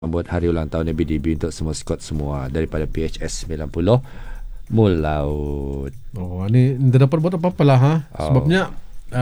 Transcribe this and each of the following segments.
buat hari ulang tahun BDB untuk semua skot semua daripada PHS 90 Mulaut. Oh, ni tidak dapat buat apa-apa lah Sebabnya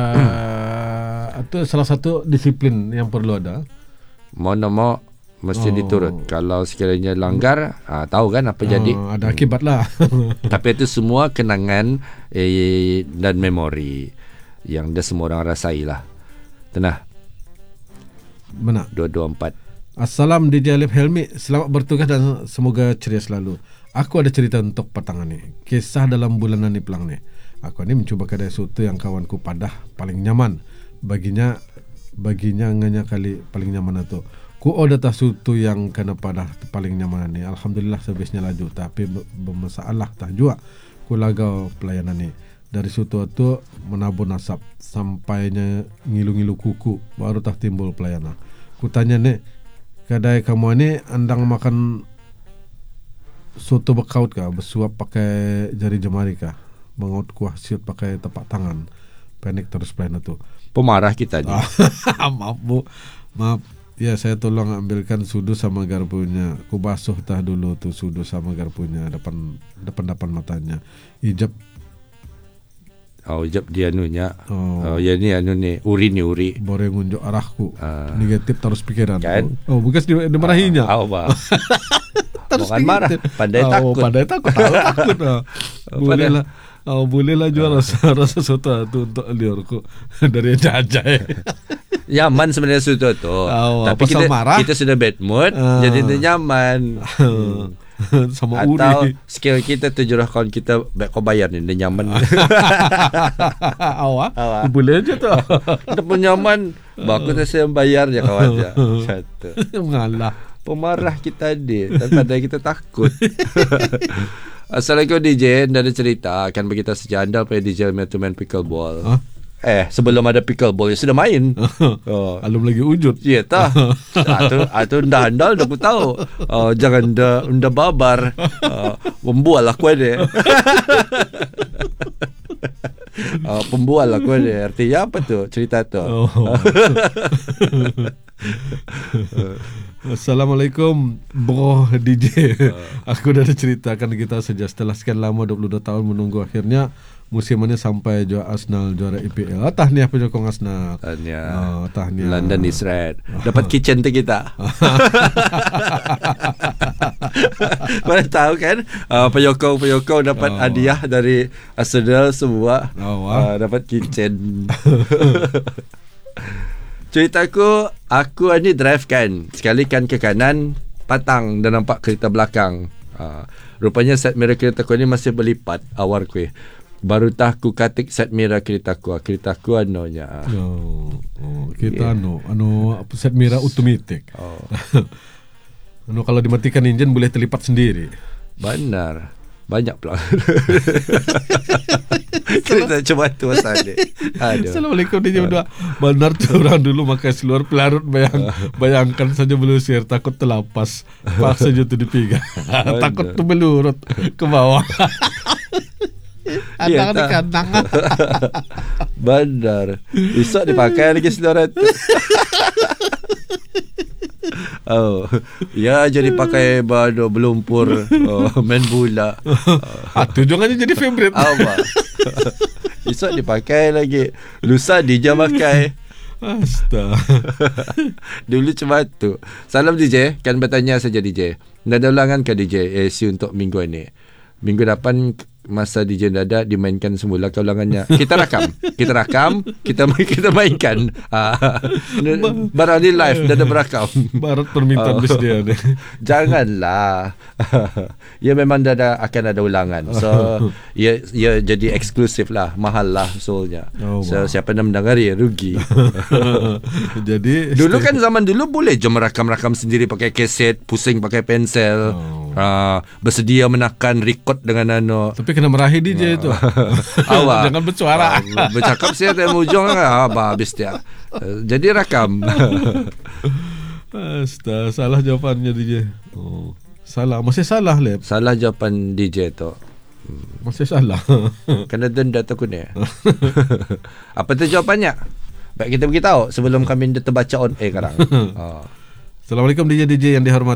itu salah satu disiplin yang perlu ada. Mau mesti diturut. Kalau sekiranya langgar, tahu kan apa jadi. Ada akibat lah. Tapi itu semua kenangan dan memori yang dah semua orang rasai lah. Tenah. Mana? 224. Assalam DJ Alif Helmi, selamat bertugas dan semoga ceria selalu. Aku ada cerita untuk petang ni. Kisah dalam bulanan ni pelang ni. Aku ni mencuba kedai soto yang kawanku padah paling nyaman. Baginya nganya kali paling nyaman itu. Ku order tas soto yang kena padah paling nyaman ni. Alhamdulillah servisnya laju, tapi bermasalah tah juga. Ku lagau pelayanan ni. Dari soto tu menabur nasab sampainya ngilu-ngilu kuku, baru tah timbul pelayanan. Ku tanya ni, kedai kamu ni andang makan soto bekaut kah? Bersuap pakai jari jemari kah? Mengaut kuah siut pakai tapak tangan. Panik terus pelayanan tu. Pemarah kita ni. Maaf bu, maaf. Ya, saya tolong ambilkan sudu sama garpunya. Ku basuh tah dulu tu sudu sama garpunya depan matanya. Ijab. Oh, ijab dia anunya. Ya ni uri. Boleh ngunjuk arahku. Negatif terus pikiran. Kan? Bukan dimarahinya. Bukan marah, pandai takut. Pandai takut. Bolehlah jual rasa soto tu untuk liurku dari jajai. Nyaman sebenarnya soto tu. Tapi kita sudah bad mood, jadi nyaman. Sama atau uri. Skill kita tu jurah kawan kita kau bayar ni, dia nyaman. Boleh je tu. Dia pun nyaman. Baku saya bayar je kawan je. Satu. Mengalah. Pemarah kita dia, padahal kita takut. Assalamualaikum DJ, anda ada cerita akan berita sejak anda pada DJ Main Pickleball. Sebelum ada pickleball sudah main. Alum lagi wujud. Ya tah. Atau anda aku tahu. Jangan anda babar. Pembual aku ada. Pembual aku ada. Artinya apa tu cerita tu? Assalamualaikum bro DJ. Aku dah ceritakan kita sejak setelah sekian lama 22 tahun menunggu akhirnya musim ini sampai Arsenal juara EPL. Tahniah penyokong Arsenal. Tahniah. London is red. Dapat kitchen tu kita. Mana tahu kan penyokong dapat hadiah dari Arsenal semua. Dapat kitchen. Ceritaku, aku ni drive kan. Sekali kan ke kanan, patang dan nampak kereta belakang. Rupanya set mirror kereta aku ni masih berlipat awal kuih. Baru tah aku katik set mirror kereta aku. Kereta aku anunya. Kita set mirror automatic. Kalau dimatikan enjin boleh terlipat sendiri. Benar. Banyak pula. Kita coba tu asal dia. Assalamualaikum DJ berdua. Benar tu orang dulu makan seluar pelarut. Bayangkan saja belusir, takut terlapas. Paksa je tu dipegang. Takut tu belurut ke bawah. Adang di kandang. Benar. Esok dipakai lagi seluar tu. Ya jadi pakai bado belumpur, main bola. Itu jangan jadi favorite. Esok dipakai lagi. Lusa DJ pakai. Astaga. Dulu cuma tu. Salam DJ, kan bertanya saja DJ. Dah ada ulangan ke DJ ASU untuk minggu ini? Minggu depan masa DJ Dada dimainkan semula ke ulangannya. Kita rakam, kita mainkan. Barang ni live Dada berakam. Barat permintaan bis dia ni. Janganlah. Ya memang Dada akan ada ulangan. So ya jadi eksklusif lah, mahal lah soalnya. So siapa nak mendengar ya rugi. Jadi dulu kan zaman dulu boleh je merakam sendiri pakai kaset, pusing pakai pensel. Bersedia menakan record dengan tapi kena merahi DJ tu. Jangan bersuara. Bercakap saya tak ujung habis dia. Jadi rakam. Astaga, salah jawapannya DJ. Salah, masih salah lep. Salah jawapan DJ tu. Masih salah. Kena denda tu ni. Apa tu jawapannya? Baik kita beritahu sebelum kami terbaca on air sekarang. Assalamualaikum DJ yang dihormati.